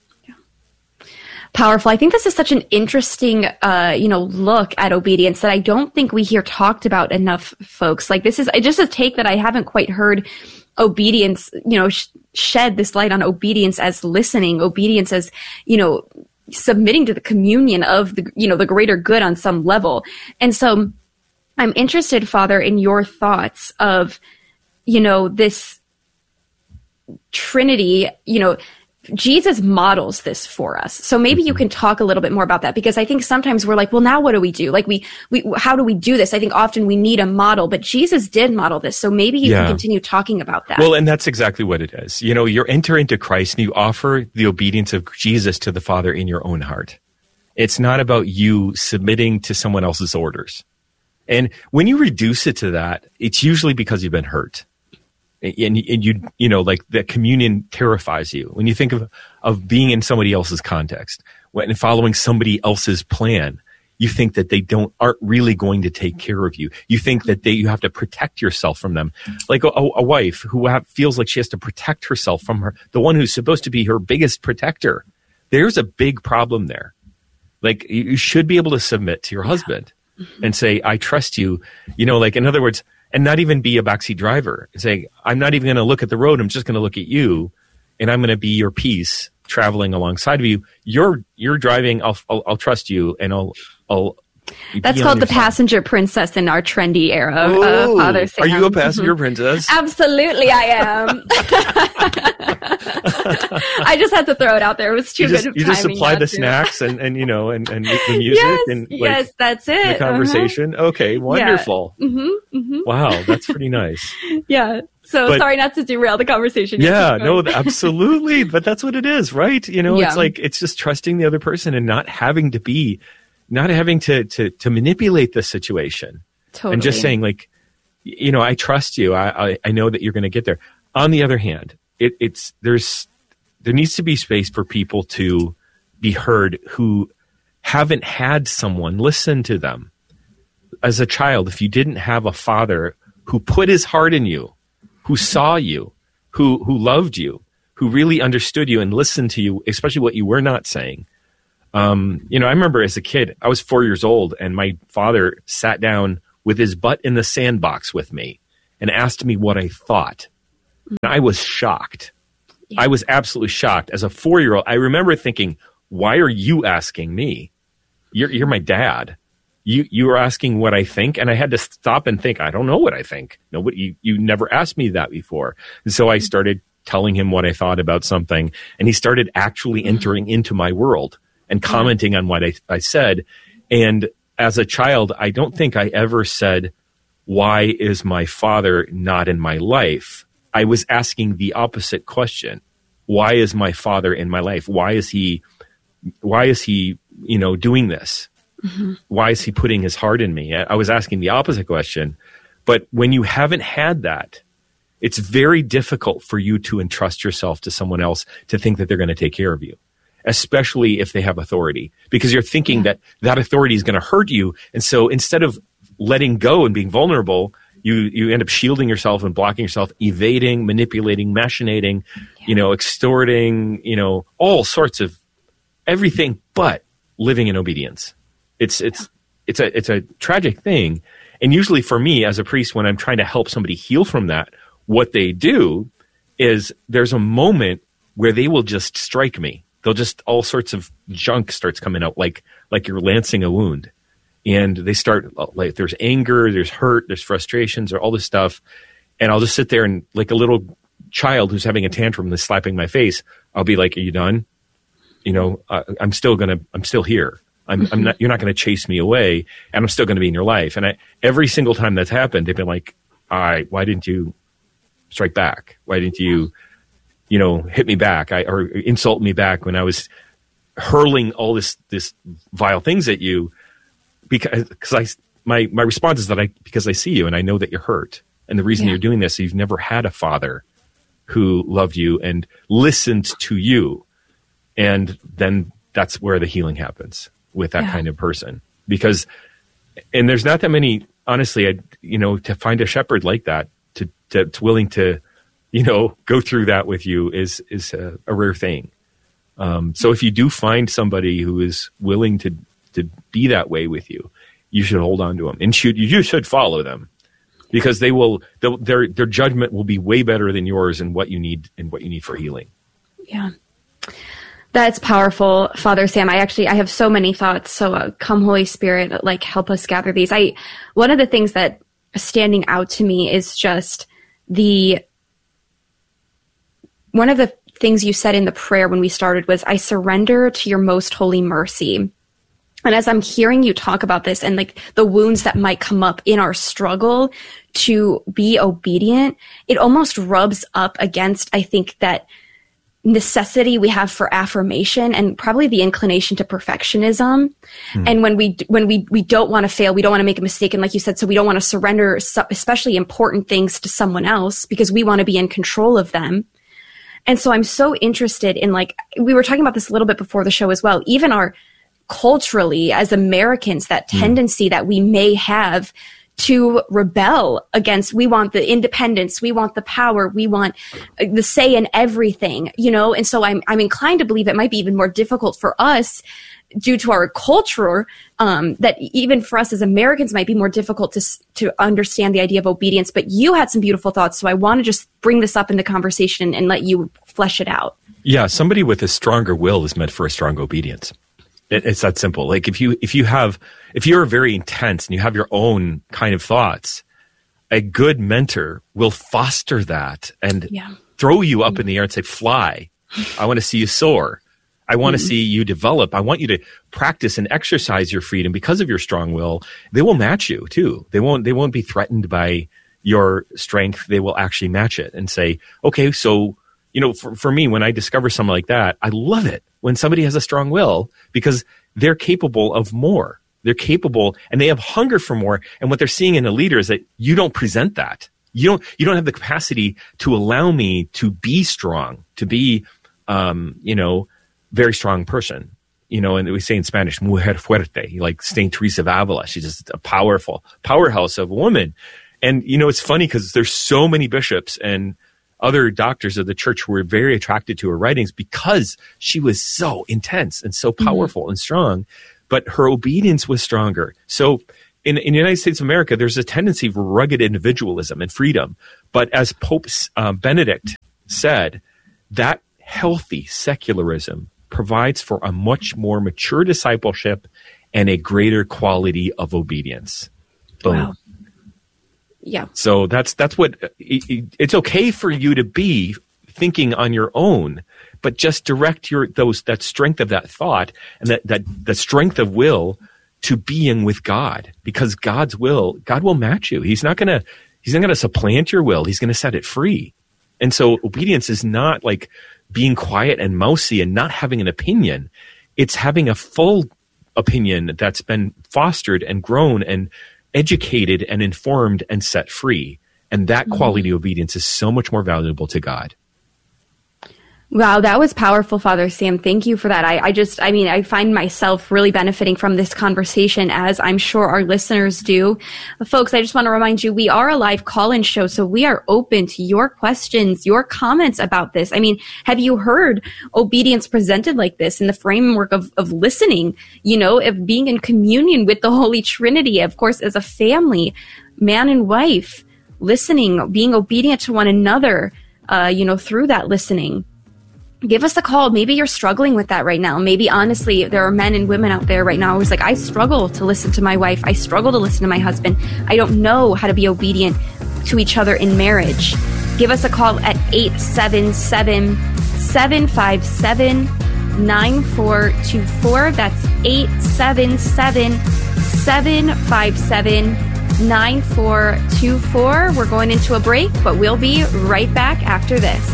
Powerful. I think this is such an interesting, uh, you know, look at obedience that I don't think we hear talked about enough, folks. Like this is just a take that I haven't quite heard obedience, you know, sh- shed this light on obedience as listening, obedience as, you know, submitting to the communion of the, you know, the greater good on some level. And so I'm interested, Father, in your thoughts of, you know, this Trinity, you know, Jesus models this for us. So maybe you can talk a little bit more about that, because I think sometimes we're like, well, now what do we do? Like we, we, how do we do this? I think often we need a model, but Jesus did model this. So maybe you yeah. can continue talking about that. Well, and that's exactly what it is. You know, you enter into Christ and you offer the obedience of Jesus to the Father in your own heart. It's not about you submitting to someone else's orders. And when you reduce it to that, it's usually because you've been hurt. And, and you, you know, like that communion terrifies you. When you think of, of being in somebody else's context when following somebody else's plan, you think that they don't, aren't really going to take care of you. You think that they, you have to protect yourself from them. Like a, a wife who have, feels like she has to protect herself from her, the one who's supposed to be her biggest protector. There's a big problem there. Like you should be able to submit to your husband and say, I trust you. You know, like in other words, and not even be a backseat driver and say, I'm not even going to look at the road. I'm just going to look at you, and I'm going to be your peace traveling alongside of you. You're you're driving. I'll I'll, I'll trust you, and I'll I'll. That's called the side. Passenger princess in our trendy era. Oh, uh, Father Sam. Are you a passenger mm-hmm. princess? Absolutely, I am. I just had to throw it out there. It was too you good just, of you timing. You just supply the to. snacks and, and you know and, and the music yes, and like, yes, that's it. The conversation. Uh-huh. Okay, wonderful. Yeah. Mm-hmm, mm-hmm. Wow, that's pretty nice. Yeah. So but, sorry not to derail the conversation. Yeah, no, absolutely. But that's what it is, right? You know, Yeah. it's like, it's just trusting the other person and not having to be, not having to, to, to manipulate the situation. Totally. And just saying like, you know, I trust you. I, I, I know that you're going to get there. On the other hand, it, it's, there's, there needs to be space for people to be heard who haven't had someone listen to them. As a child, if you didn't have a father who put his heart in you, who saw you, who who loved you, who really understood you and listened to you, especially what you were not saying. Um, you know, I remember as a kid, I was four years old, and my father sat down with his butt in the sandbox with me and asked me what I thought. And I was shocked. Yeah. I was absolutely shocked. As a four-year-old, I remember thinking, why are you asking me? You're you're my dad. You you were asking what I think, and I had to stop and think, I don't know what I think. Nobody, you, you never asked me that before. And so I started telling him what I thought about something, and he started actually entering into my world and commenting on what I, I said. And as a child, I don't think I ever said, why is my father not in my life? I was asking the opposite question. Why is my father in my life? Why is he, why is he, you know, doing this? Mm-hmm. Why is he putting his heart in me? I was asking the opposite question. But when you haven't had that, it's very difficult for you to entrust yourself to someone else to think that they're going to take care of you, especially if they have authority, because you're thinking yeah. that that authority is going to hurt you. And so instead of letting go and being vulnerable, you, you end up shielding yourself and blocking yourself, evading, manipulating, machinating, yeah. you know, extorting, you know, all sorts of everything but living in obedience. It's it's it's a it's a tragic thing. And usually for me as a priest, when I'm trying to help somebody heal from that, what they do is there's a moment where they will just strike me. They'll just, all sorts of junk starts coming out like like you're lancing a wound. And they start, like, there's anger, there's hurt, there's frustrations, or all this stuff. And I'll just sit there and, like a little child who's having a tantrum that's slapping my face, I'll be like, are you done? You know, uh, I'm still going to, I'm still here. I'm, I'm not, you're not going to chase me away, and I'm still going to be in your life. And I, every single time that's happened, they've been like, all right, why didn't you strike back? Why didn't you, you know, hit me back I, or insult me back when I was hurling all this, this vile things at you? Because, because I, my, my response is that I, because I see you and I know that you're hurt. And the reason yeah. you're doing this is you've never had a father who loved you and listened to you. And then that's where the healing happens with that yeah. kind of person. Because, and there's not that many, honestly, I, you know, to find a shepherd like that, to, to, to willing to, you know, go through that with you is, is a, a rare thing. Um, so if you do find somebody who is willing to, to be that way with you, you should hold on to them, and should, you should follow them, because they will, their, their judgment will be way better than yours and what you need and what you need for healing. Yeah. That's powerful, Father Sam. I actually, I have so many thoughts. So uh, come Holy Spirit, like help us gather these. I, one of the things that is standing out to me is just the, one of the things you said in the prayer when we started was, I surrender to your most holy mercy. And as I'm hearing you talk about this and like the wounds that might come up in our struggle to be obedient, it almost rubs up against, I think, that necessity we have for affirmation and probably the inclination to perfectionism. Hmm. And when we, when we, we don't want to fail, we don't want to make a mistake. And like you said, so we don't want to surrender su- especially important things to someone else because we want to be in control of them. And so I'm so interested in, like, we were talking about this a little bit before the show as well, even our culturally as Americans, that hmm. tendency that we may have to rebel against, we want the independence, we want the power, we want the say in everything, you know? And so I'm, I'm inclined to believe it might be even more difficult for us due to our culture, um, that even for us as Americans might be more difficult to, to understand the idea of obedience. But you had some beautiful thoughts. So I want to just bring this up in the conversation and let you flesh it out. Yeah. Somebody with a stronger will is meant for a strong obedience. It's that simple. Like if you, if you have, if you're very intense and you have your own kind of thoughts, a good mentor will foster that and yeah. throw you up mm-hmm. in the air and say, fly. I want to see you soar. I want mm-hmm. to see you develop. I want you to practice and exercise your freedom because of your strong will. They will match you too. They won't, they won't be threatened by, your strength, they will actually match it and say, okay, so, you know, for, for me, when I discover someone like that, I love it when somebody has a strong will because they're capable of more. They're capable and they have hunger for more. And what they're seeing in a leader is that you don't present that. You don't, you don't have the capacity to allow me to be strong, to be, um, you know, very strong person. You know, and we say in Spanish, mujer fuerte, like Saint Teresa of Avila. She's just a powerful powerhouse of a woman. And, you know, it's funny because there's so many bishops and other doctors of the church who were very attracted to her writings because she was so intense and so powerful mm-hmm. and strong, but her obedience was stronger. So in, in the United States of America, there's a tendency for rugged individualism and freedom. But as Pope uh, Benedict said, that healthy secularism provides for a much more mature discipleship and a greater quality of obedience. Boom. Wow. Yeah. So that's that's what it, it's okay for you to be thinking on your own, but just direct your those that strength of that thought and that that the strength of will to being with God, because God's will, God will match you. He's not gonna he's not gonna supplant your will. He's gonna set it free. And so obedience is not like being quiet and mousy and not having an opinion. It's having a full opinion that's been fostered and grown and educated and informed and set free. And that quality mm-hmm. of obedience is so much more valuable to God. Wow, that was powerful, Father Sam. Thank you for that. I, I just, I mean, I find myself really benefiting from this conversation, as I'm sure our listeners do. But folks, I just want to remind you, we are a live call-in show, so we are open to your questions, your comments about this. I mean, have you heard obedience presented like this in the framework of, of listening, you know, of being in communion with the Holy Trinity, of course, as a family, man and wife, listening, being obedient to one another, uh, you know, through that listening. Give us a call. Maybe you're struggling with that right now. Maybe honestly, there are men and women out there right now who's like, I struggle to listen to my wife. I struggle to listen to my husband. I don't know how to be obedient to each other in marriage. Give us a call at eight seven seven, seven five seven, nine four two four. That's eight seven seven, seven five seven, nine four two four. We're going into a break, but we'll be right back after this.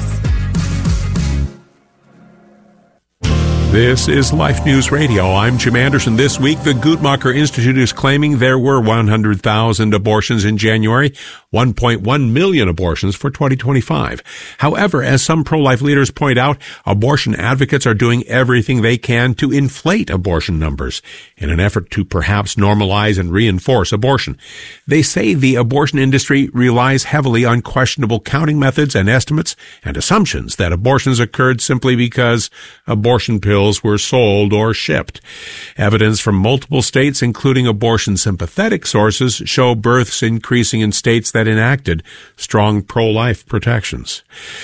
This is Life News Radio. I'm Jim Anderson. This week, the Guttmacher Institute is claiming there were one hundred thousand abortions in January, one point one million abortions for twenty twenty-five. However, as some pro-life leaders point out, abortion advocates are doing everything they can to inflate abortion numbers in an effort to perhaps normalize and reinforce abortion. They say the abortion industry relies heavily on questionable counting methods and estimates and assumptions that abortions occurred simply because abortion pills were sold or shipped. Evidence from multiple states, including abortion-sympathetic sources, show births increasing in states that enacted strong pro-life protections.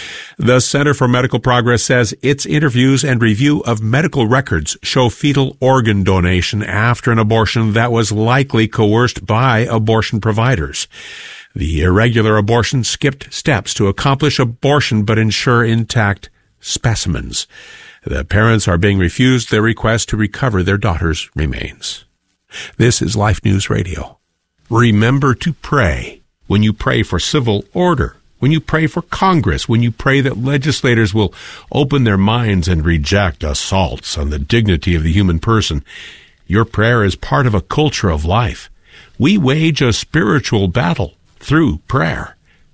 The Center for Medical Progress says its interviews and review of medical records show fetal organ donation after an abortion that was likely coerced by abortion providers. The irregular abortion skipped steps to accomplish abortion but ensure intact specimens. The parents are being refused their request to recover their daughter's remains. This is Life News Radio. Remember to pray when you pray for civil order, when you pray for Congress, when you pray that legislators will open their minds and reject assaults on the dignity of the human person. Your prayer is part of a culture of life. We wage a spiritual battle through prayer.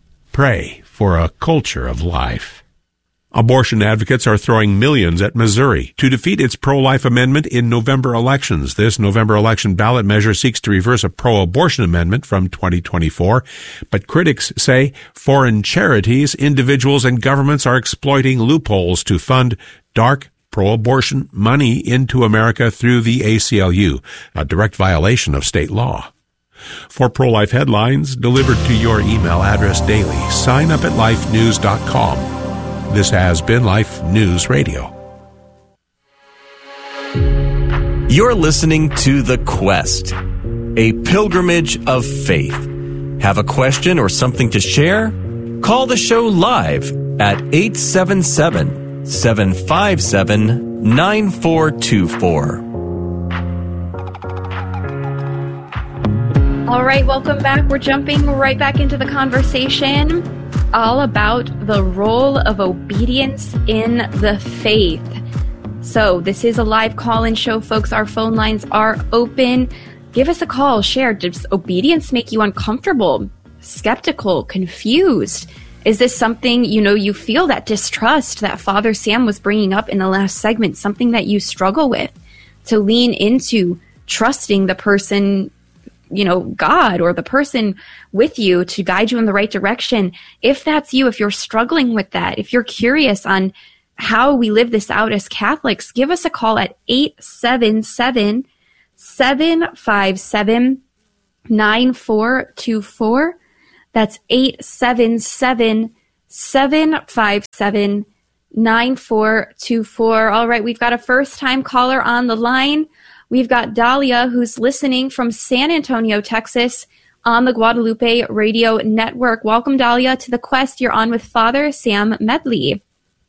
Pray for a culture of life. Abortion advocates are throwing millions at Missouri to defeat its pro-life amendment in November elections. This November election ballot measure seeks to reverse a pro-abortion amendment from twenty twenty-four. But critics say foreign charities, individuals, and governments are exploiting loopholes to fund dark pro-abortion money into America through the A C L U, a direct violation of state law. For pro-life headlines delivered to your email address daily, sign up at life news dot com. This has been Life News Radio. You're listening to The Quest, a pilgrimage of faith. Have a question or something to share? Call the show live at eight seven seven, seven five seven, nine four two four. All right, welcome back. We're jumping right back into the conversation all about the role of obedience in the faith. So this is a live call-in show, folks. Our phone lines are open. Give us a call. Share. Does obedience make you uncomfortable, skeptical, confused? Is this something, you know, you feel that distrust that Father Sam was bringing up in the last segment, something that you struggle with to lean into trusting the person, you know, God or the person with you to guide you in the right direction? If that's you, if you're struggling with that, if you're curious on how we live this out as Catholics, give us a call at eight seven seven, seven five seven, nine four two four. That's eight seven seven, seven five seven, nine four two four. All right, we've got a first-time caller on the line. We've got Dahlia, who's listening from San Antonio, Texas, on the Guadalupe Radio Network. Welcome, Dahlia, to The Quest. You're on with Father Sam Medley.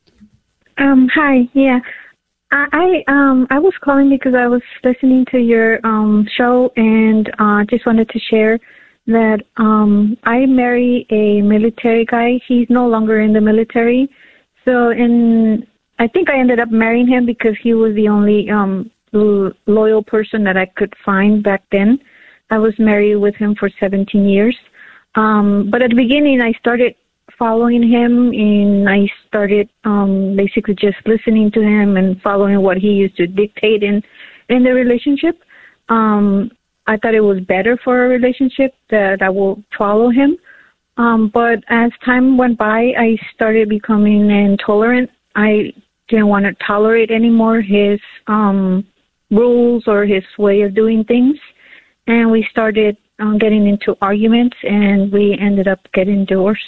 Um, hi, yeah. I, I um I was calling because I was listening to your um show and uh just wanted to share that um I marry a military guy. He's no longer in the military. So in I think I ended up marrying him because he was the only um l- loyal person that I could find back then. I was married with him for seventeen years. Um but at the beginning I started following him, and I started um, basically just listening to him and following what he used to dictate in, in the relationship. Um, I thought it was better for a relationship that I will follow him. Um, but as time went by, I started becoming intolerant. I didn't want to tolerate anymore his um, rules or his way of doing things. And we started um, getting into arguments, and we ended up getting divorced.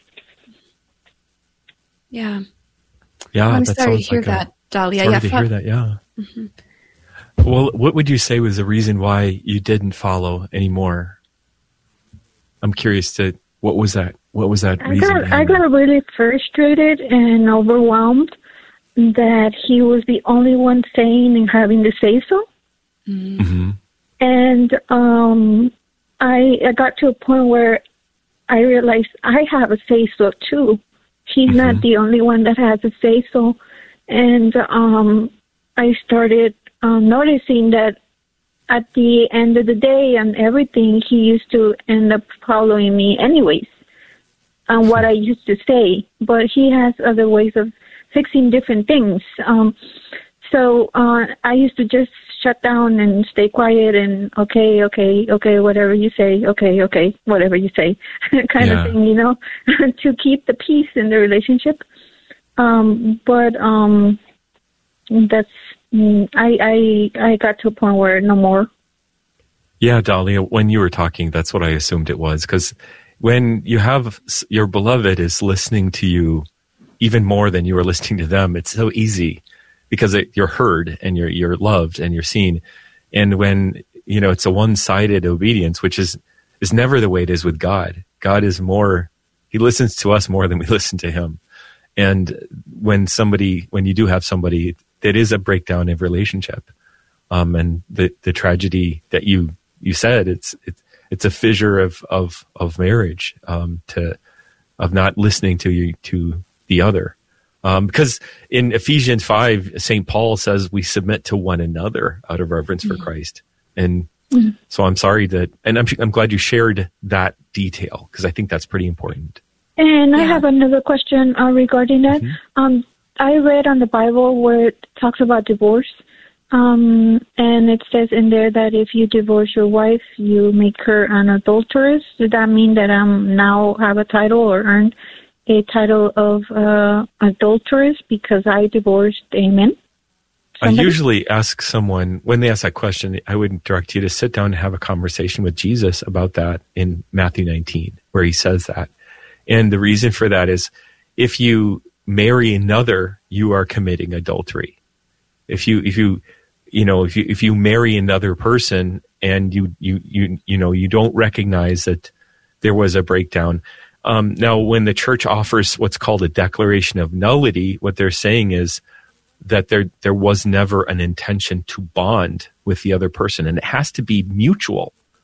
Yeah. Yeah, I'm that sorry to sounds hear like that, a, Dahlia. Sorry Yeah, to fa- hear that, yeah. Mm-hmm. Well, what would you say was the reason why you didn't follow anymore? I'm curious to, what was that? What was that I reason? got, I got really frustrated and overwhelmed that he was the only one saying and having to say so. Mm-hmm. And um, I, I got to a point where I realized I have a say so too. He's mm-hmm. not the only one that has a say so. And um, I started um, noticing that at the end of the day and everything, he used to end up following me anyways on what I used to say. But he has other ways of fixing different things. Um, so uh, I used to just shut down and stay quiet and okay, okay, okay, whatever you say, okay, okay, whatever you say, kind yeah. of thing, you know, to keep the peace in the relationship. Um, but um, that's I I I got to a point where no more. Yeah, Dahlia, when you were talking, that's what I assumed it was, because when you have your beloved is listening to you even more than you are listening to them, it's so easy. Because it, you're heard and you're you're loved and you're seen, and when you know it's a one-sided obedience, which is is never the way it is with God. God is more; He listens to us more than we listen to Him. And when somebody, when you do have somebody that is a breakdown of relationship, um, and the the tragedy that you you said, it's it's it's a fissure of of of marriage, um, to of not listening to you to the other. Um, because in Ephesians five, Saint Paul says we submit to one another out of reverence mm-hmm. for Christ. And mm-hmm. so I'm sorry that, and I'm, I'm glad you shared that detail, because I think that's pretty important. And yeah. I have another question uh, regarding that. Mm-hmm. Um, I read on the Bible where it talks about divorce. Um, and it says in there that if you divorce your wife, you make her an adulteress. Does that mean that I um, now have a title or earned a title of uh, adulteress because I divorced a man? Somebody? I usually ask someone, when they ask that question, I would direct you to sit down and have a conversation with Jesus about that in Matthew nineteen, where he says that. And the reason for that is if you marry another, you are committing adultery. If you, if you, you know, if you, if you marry another person and you, you, you, you know, you don't recognize that there was a breakdown. Um, now, when the church offers what's called a declaration of nullity, what they're saying is that there there was never an intention to bond with the other person, and it has to be mutual.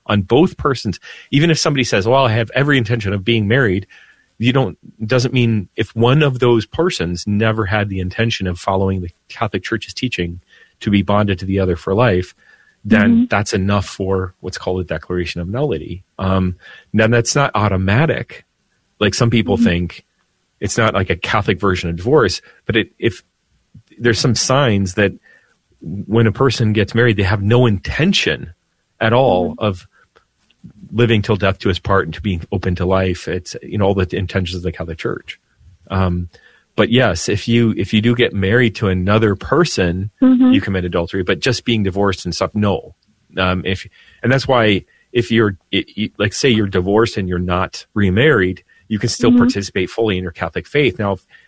on both persons. Even if somebody says, well, I have every intention of being married, you don't, doesn't mean if one of those persons never had the intention of following the Catholic Church's teaching to be bonded to the other for life, then mm-hmm. that's enough for what's called a declaration of nullity. Um, now, that's not automatic. Like some people mm-hmm. think it's not like a Catholic version of divorce, but it, if there's some signs that when a person gets married, they have no intention at all mm-hmm. of living till death do us part and to being open to life. It's, you know, all the intentions of the Catholic Church. Um, but yes, if you, if you do get married to another person, mm-hmm. you commit adultery, but just being divorced and stuff, no. Um, if, and that's why if you're, it, you, like say you're divorced and you're not remarried, you can still mm-hmm. participate fully in your Catholic faith. Now, if,